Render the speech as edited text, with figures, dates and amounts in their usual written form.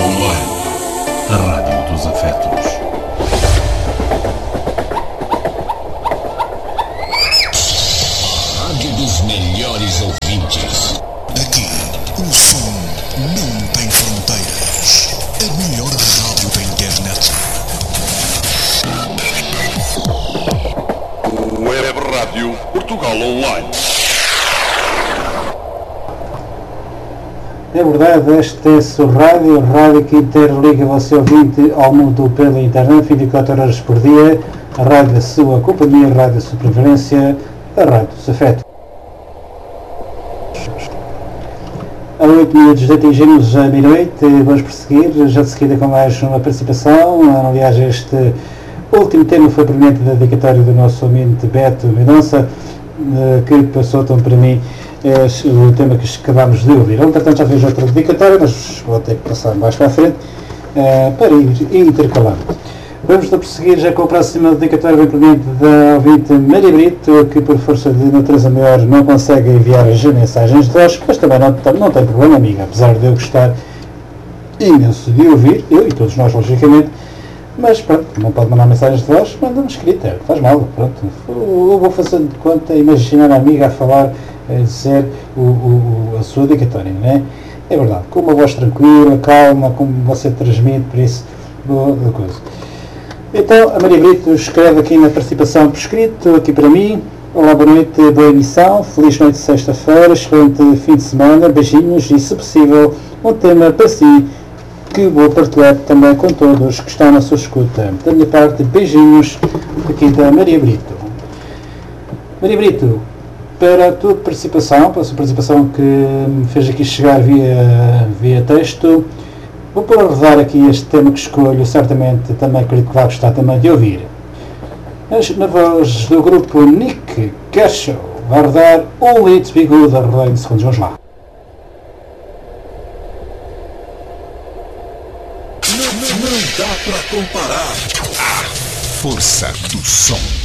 Online, a rádio dos afetos. A rádio dos melhores ouvintes. Aqui, o som não tem fronteiras. A melhor rádio da internet. Web Rádio Portugal Online. É verdade, este é o rádio que interliga você ouvinte ao mundo pela internet 24 horas por dia, a rádio da sua companhia, a rádio da sua preferência, a rádio dos afetos. A 8 minutos atingimos a meia-noite, vamos prosseguir, já de seguida com mais uma participação. Aliás, este último tema foi proveniente da dedicatória do nosso ouvinte Beto Mendonça, que passou então para mim o tema que acabámos de ouvir. Entretanto, já fiz outra dedicatória, mas vou ter que passar mais para a frente para ir intercalando. Vamos prosseguir já com a próxima dedicatória, bem proveniente da ouvinte Maria Brito, que por força de natureza maior não consegue enviar as mensagens de voz, mas também não tem problema, amiga, apesar de eu gostar imenso de ouvir, eu e todos nós, logicamente. Mas pronto, não pode mandar mensagens de voz, manda-me escrita, faz mal, pronto. Eu vou fazendo de conta, imaginar a amiga a falar, a dizer a sua dedicatória, não é? É verdade, com uma voz tranquila, calma, como você transmite, por isso, boa coisa. Então, a Maria Brito escreve aqui na participação por escrito, aqui para mim. Olá, boa noite, boa emissão, feliz noite de sexta-feira, excelente fim de semana, beijinhos e, se possível, um tema para si, que vou partilhar também com todos que estão na sua escuta. Da minha parte, beijinhos aqui da Maria Brito. Maria Brito, para a tua participação, para a sua participação que me fez aqui chegar via texto, vou pôr a rodar aqui este tema que escolho, certamente também acredito que vai gostar também de ouvir. Mas na voz do grupo Nick Kershaw, vai rodar Only It's Be Good, a rodar em segundos. Vamos lá. Não dá pra comparar a força do som.